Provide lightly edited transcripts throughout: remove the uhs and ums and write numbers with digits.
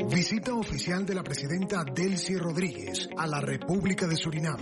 Visita oficial de la presidenta Delcy Rodríguez a la República de Surinam.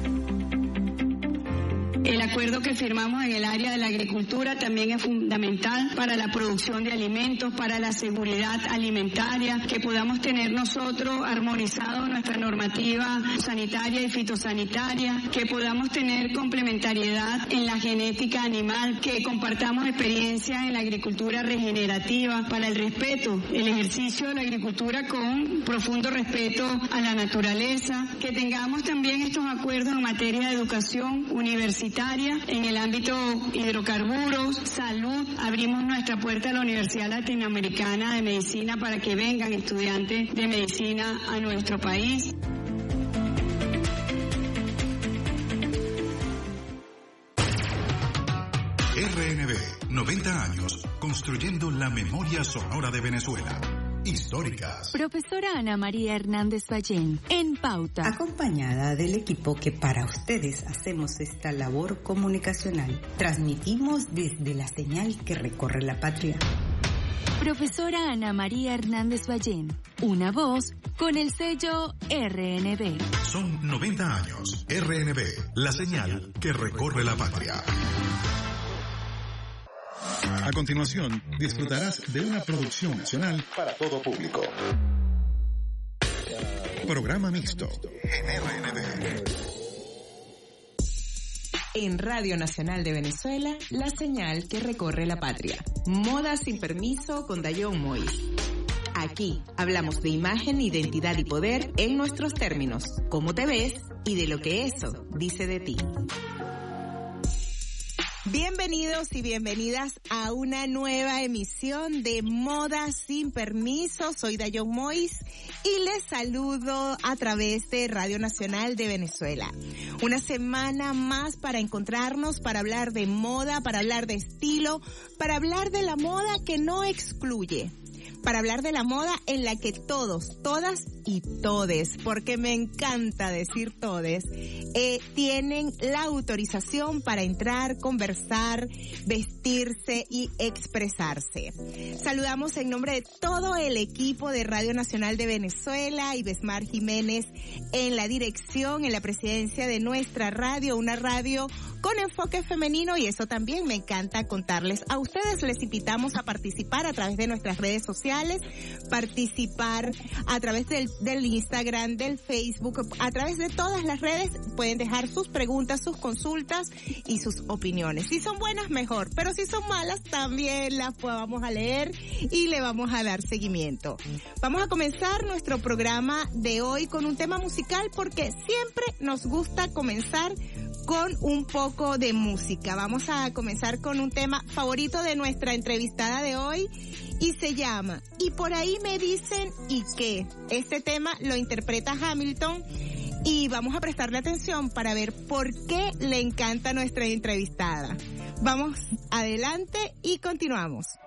El acuerdo que firmamos en el área de la agricultura también es fundamental para la producción de alimentos, para la seguridad alimentaria, que podamos tener nosotros armonizado nuestra normativa sanitaria y fitosanitaria, que podamos tener complementariedad en la genética animal, que compartamos experiencia en la agricultura regenerativa para el respeto, el ejercicio de la agricultura con profundo respeto a la naturaleza, que tengamos también estos acuerdos en materia de educación universitaria, en el ámbito hidrocarburos, salud. Abrimos nuestra puerta a la Universidad Latinoamericana de Medicina para que vengan estudiantes de medicina a nuestro país. RNB, 90 años, construyendo la memoria sonora de Venezuela. Históricas. Profesora Ana María Hernández Ballén, en Pauta. Acompañada del equipo que para ustedes hacemos esta labor comunicacional. Transmitimos desde la señal que recorre la patria. Profesora Ana María Hernández Ballén, una voz con el sello RNB. Son 90 años. RNB, la señal que recorre la patria. A continuación, disfrutarás de una producción nacional para todo público. Programa mixto en RNB. En Radio Nacional de Venezuela, la señal que recorre la patria. Moda sin permiso con Dayon Mois. Aquí hablamos de imagen, identidad y poder en nuestros términos. Cómo te ves y de lo que eso dice de ti. Bienvenidos y bienvenidas a una nueva emisión de Moda Sin Permiso. Soy Dayon Mois y les saludo a través de Radio Nacional de Venezuela. Una semana más para encontrarnos, para hablar de moda, para hablar de estilo, para hablar de la moda que no excluye. Para hablar de la moda en la que todos, todas y todes, porque me encanta decir todes, tienen la autorización para entrar, conversar, vestirse y expresarse. Saludamos en nombre de todo el equipo de Radio Nacional de Venezuela y Besmar Jiménez en la dirección, en la presidencia de nuestra radio, una radio con enfoque femenino, y eso también me encanta contarles. A ustedes les invitamos a participar a través de nuestras redes sociales, participar a través del Instagram, del Facebook, a través de todas las redes. Pueden dejar sus preguntas, sus consultas y sus opiniones. Si son buenas, mejor, pero si son malas, también las vamos a leer y le vamos a dar seguimiento. Vamos a comenzar nuestro programa de hoy con un tema musical, porque siempre nos gusta comenzar con un poco de música. Vamos a comenzar con un tema favorito de nuestra entrevistada de hoy y se llama Y por ahí me dicen ¿y qué? Este tema lo interpreta Hamilton y vamos a prestarle atención para ver por qué le encanta nuestra entrevistada. Vamos adelante y continuamos.